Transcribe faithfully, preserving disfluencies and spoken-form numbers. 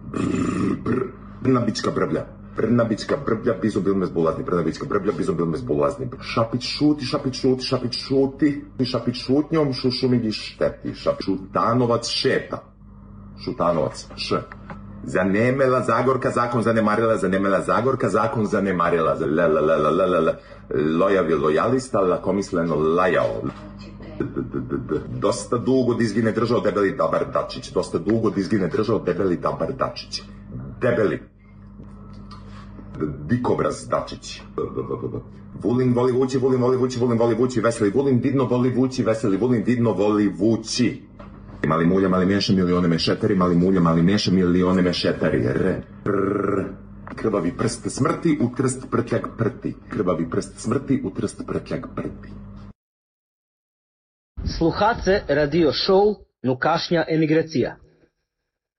Brnabička brblja. Brnabička brblja, bizobil me zbolazni. Brnabička brblja, bizobil me zbolazni. Šapić šuti, Šapić šuti, Šapić šuti. Šapić šutnjom, šušumidi šteti. Šutanovac šeta. Šutanovac, š. Zanemela Zagorka, zakon zanemarila, zanemela Zagorka, zakon zanemarila. La la la la la la la. Lojav je lojalista, lakomisleno lajao. Dosta dugo dizgine držao debeli Dabar Dačić. Dosta dugo dizgine držao debeli Dabar Dačić. Debeli. Dikobraz Dačić. Vulin voli vući, Vulin voli vući, Vulin voli vući, veseli Vulin didno voli vući, veseli Vulin didno voli vući. Mali mulja, mali meša, milione mešetari, mali mulja, mali meša, milione mešetari. R, r, krvavi prst smrti, u trst prtljag prti. Krvavi prst smrti, u trst prtljag prti. Слухате радио шоу «Нукашња емиграција».